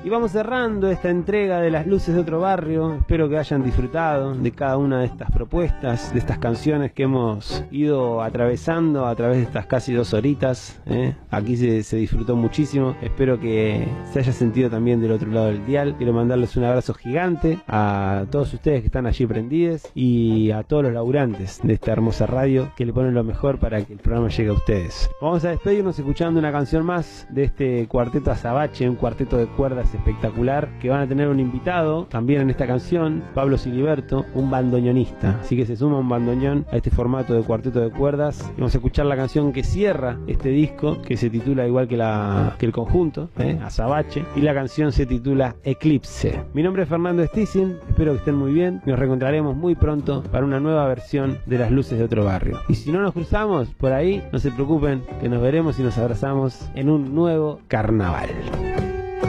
Y vamos cerrando esta entrega de Las Luces de Otro Barrio. Espero que hayan disfrutado de cada una de estas propuestas, de estas canciones que hemos ido atravesando a través de estas casi 2 horitas. Aquí se disfrutó muchísimo. Espero que se haya sentido también del otro lado del dial. Quiero mandarles un abrazo gigante a todos ustedes que están allí prendidos y a todos los laburantes de esta hermosa radio que le ponen lo mejor para que el programa llegue a ustedes. Vamos a despedirnos escuchando una canción más de este cuarteto Azabache, un cuarteto de cuerdas espectacular, que van a tener un invitado también en esta canción, Pablo Siliberto, un bandoneonista. Así que se suma un bandoneón a este formato de cuarteto de cuerdas. Y vamos a escuchar la canción que cierra este disco, que se titula igual que el conjunto, Azabache, y la canción se titula Eclipse. Mi nombre es Fernando Stissing, espero que estén muy bien. Nos reencontraremos muy pronto para una nueva versión de Las Luces de Otro Barrio. Y si no nos cruzamos por ahí, no se preocupen, que nos veremos y nos abrazamos en un nuevo carnaval.